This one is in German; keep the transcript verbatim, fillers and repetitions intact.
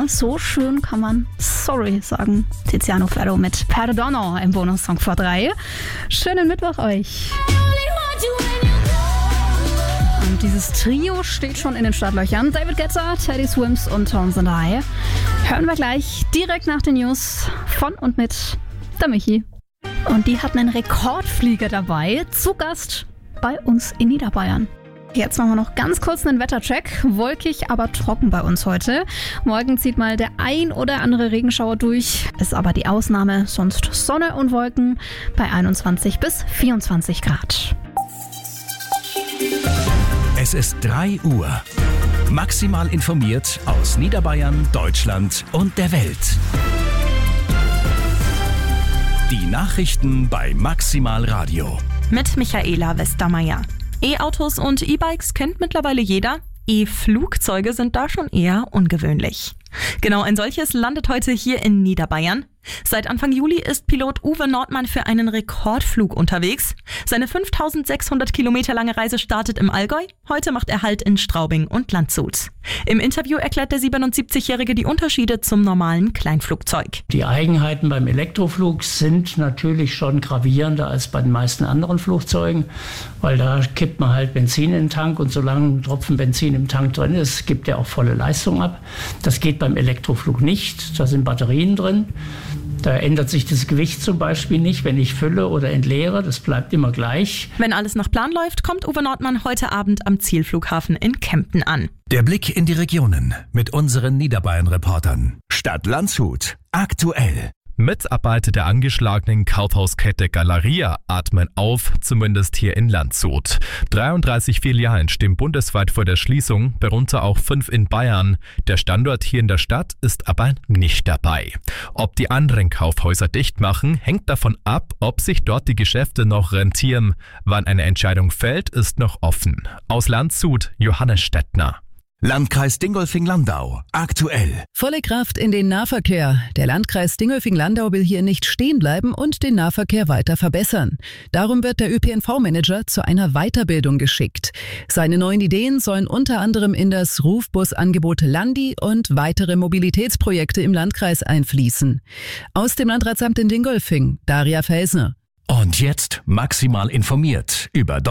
so schön kann man sorry sagen. Tiziano Ferro mit Perdono im Bonussong vor drei. Schönen Mittwoch euch. Und dieses Trio steht schon in den Startlöchern. David Guetta, Teddy Swims und Tones and I. Hören wir gleich direkt nach den News von und mit der Michi. Und die hat einen Rekordflieger dabei, zu Gast bei uns in Niederbayern. Jetzt machen wir noch ganz kurz einen Wettercheck. Wolkig, aber trocken bei uns heute. Morgen zieht mal der ein oder andere Regenschauer durch. Ist aber die Ausnahme, sonst Sonne und Wolken bei einundzwanzig bis vierundzwanzig Grad. Es ist drei Uhr. Maximal informiert aus Niederbayern, Deutschland und der Welt. Die Nachrichten bei Maximal Radio. Mit Michaela Westermeier. E-Autos und E-Bikes kennt mittlerweile jeder. E-Flugzeuge sind da schon eher ungewöhnlich. Genau ein solches landet heute hier in Niederbayern. Seit Anfang Juli ist Pilot Uwe Nordmann für einen Rekordflug unterwegs. Seine fünftausendsechshundert Kilometer lange Reise startet im Allgäu. Heute macht er Halt in Straubing und Landshut. Im Interview erklärt der siebenundsiebzigjährige die Unterschiede zum normalen Kleinflugzeug. Die Eigenheiten beim Elektroflug sind natürlich schon gravierender als bei den meisten anderen Flugzeugen, weil da kippt man halt Benzin in den Tank und solange ein Tropfen Benzin im Tank drin ist, gibt er auch volle Leistung ab. Das geht beim Elektroflug nicht, da sind Batterien drin. Da ändert sich das Gewicht zum Beispiel nicht, wenn ich fülle oder entleere. Das bleibt immer gleich. Wenn alles nach Plan läuft, kommt Uwe Nordmann heute Abend am Zielflughafen in Kempten an. Der Blick in die Regionen mit unseren Niederbayern-Reportern. Stadt Landshut. Aktuell. Mitarbeiter der angeschlagenen Kaufhauskette Galeria atmen auf, zumindest hier in Landshut. dreiunddreißig Filialen stehen bundesweit vor der Schließung, darunter auch fünf in Bayern. Der Standort hier in der Stadt ist aber nicht dabei. Ob die anderen Kaufhäuser dicht machen, hängt davon ab, ob sich dort die Geschäfte noch rentieren. Wann eine Entscheidung fällt, ist noch offen. Aus Landshut, Johannes Stettner. Landkreis Dingolfing-Landau. Aktuell. Volle Kraft in den Nahverkehr. Der Landkreis Dingolfing-Landau will hier nicht stehen bleiben und den Nahverkehr weiter verbessern. Darum wird der Ö P N V-Manager zu einer Weiterbildung geschickt. Seine neuen Ideen sollen unter anderem in das Rufbusangebot Landi und weitere Mobilitätsprojekte im Landkreis einfließen. Aus dem Landratsamt in Dingolfing, Daria Felsner. Und jetzt maximal informiert über